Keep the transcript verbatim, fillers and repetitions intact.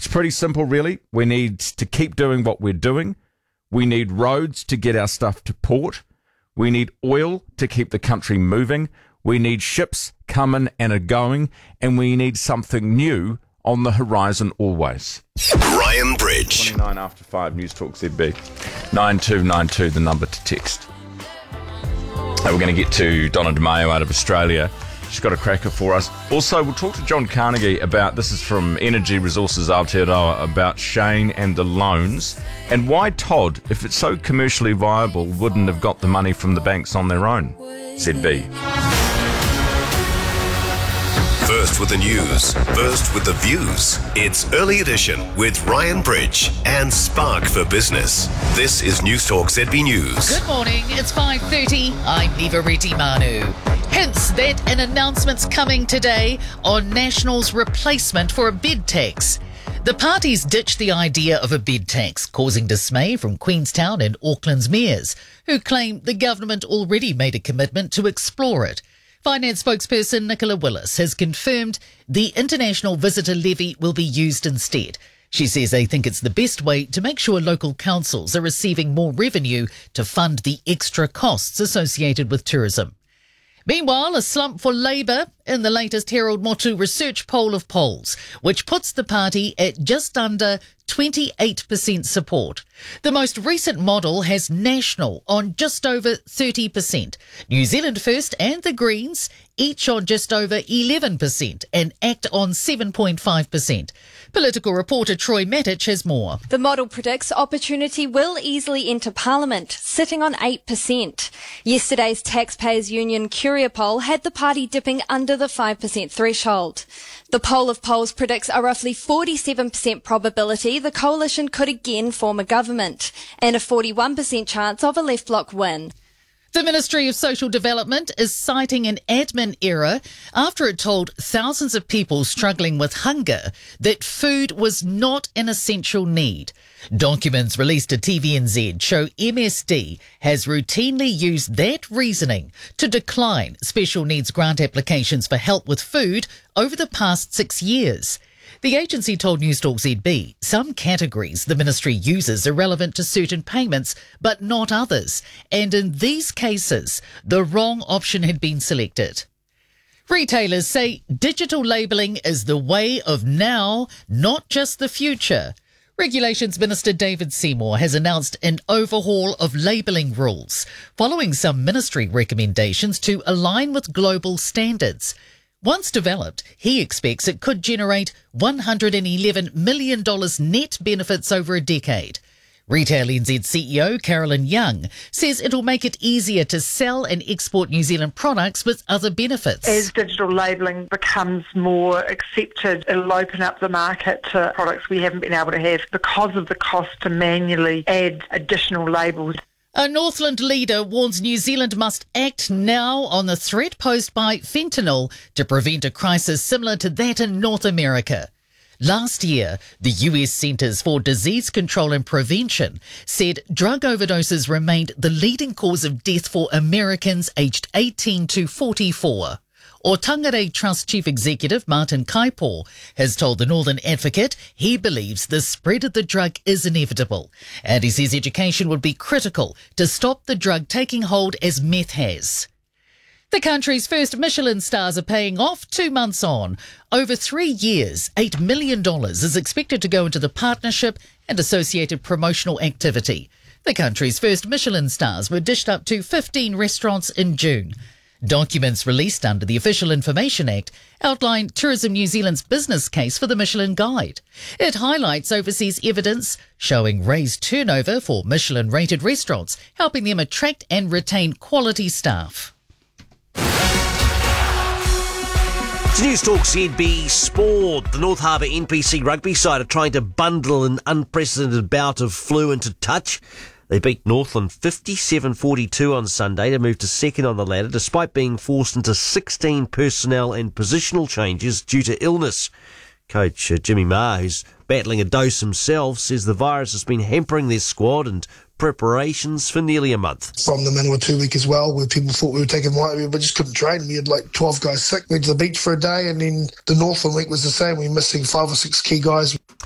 pretty simple, really. We need to keep doing what we're doing. We need roads to get our stuff to port. We need oil to keep the country moving. We need ships coming and a going. And we need something new on the horizon always. Ryan Bridge. twenty-nine after five, News Talk Z B. nine two nine two, the number to text. And we're going to get to Donna DeMaio out of Australia. She's got a cracker for us. Also, we'll talk to John Carnegie about, this is from Energy Resources Aotearoa, about Shane and the loans, and why Todd, if it's so commercially viable, wouldn't have got the money from the banks on their own. Z B. First with the news, first with the views. It's Early Edition with Ryan Bridge and Spark for Business. This is News Talk Z B News. Good morning, it's five thirty. I'm Niva Reti Manu. Hints that an announcement's coming today on National's replacement for a bid tax. The parties ditched the idea of a bid tax, causing dismay from Queenstown and Auckland's mayors, who claim the government already made a commitment to explore it. Finance spokesperson Nicola Willis has confirmed the international visitor levy will be used instead. She says they think it's the best way to make sure local councils are receiving more revenue to fund the extra costs associated with tourism. Meanwhile, a slump for Labour in the latest Herald Motu research poll of polls, which puts the party at just under twenty-eight percent support. The most recent model has National on just over thirty percent, New Zealand First and the Greens each on just over eleven percent, and ACT on seven point five percent. Political reporter Troy Matic has more. The model predicts Opportunity will easily enter Parliament, sitting on eight percent. Yesterday's Taxpayers Union Curia poll had the party dipping under the five percent threshold. The poll of polls predicts a roughly forty-seven percent probability the coalition could again form a government, and a forty-one percent chance of a left bloc win. The Ministry of Social Development is citing an admin error after it told thousands of people struggling with hunger that food was not an essential need. Documents released to T V N Z show M S D has routinely used that reasoning to decline special needs grant applications for help with food over the past six years. The agency told News Talk Z B some categories the ministry uses are relevant to certain payments, but not others. And in these cases, the wrong option had been selected. Retailers say digital labelling is the way of now, not just the future. Regulations Minister David Seymour has announced an overhaul of labelling rules, following some ministry recommendations to align with global standards. Once developed, he expects it could generate one hundred eleven million dollars net benefits over a decade. Retail N Z C E O Carolyn Young says it'll make it easier to sell and export New Zealand products with other benefits. As digital labelling becomes more accepted, it'll open up the market to products we haven't been able to have because of the cost to manually add additional labels. A Northland leader warns New Zealand must act now on the threat posed by fentanyl to prevent a crisis similar to that in North America. Last year, the U S Centers for Disease Control and Prevention said drug overdoses remained the leading cause of death for Americans aged eighteen to forty-four. Otangare Trust Chief Executive Martin Kaipo has told the Northern Advocate he believes the spread of the drug is inevitable, and he says education would be critical to stop the drug taking hold as meth has. The country's first Michelin stars are paying off two months on. Over three years, eight million dollars is expected to go into the partnership and associated promotional activity. The country's first Michelin stars were dished up to fifteen restaurants in June. Documents released under the Official Information Act outline Tourism New Zealand's business case for the Michelin Guide. It highlights overseas evidence showing raised turnover for Michelin-rated restaurants, helping them attract and retain quality staff. It's News Talk Z B Sport. The North Harbour N P C rugby side are trying to bundle an unprecedented bout of flu into touch. They beat Northland fifty-seven forty-two on Sunday to move to second on the ladder, despite being forced into sixteen personnel and positional changes due to illness. Coach uh, Jimmy Maher, who's battling a dose himself, says the virus has been hampering their squad and preparations for nearly a month. From the Manawatu week as well, where people thought we were taking lightly, but just couldn't train. We had like twelve guys sick. Went to the beach for a day, and then the Northland week was the same. We were missing five or six key guys.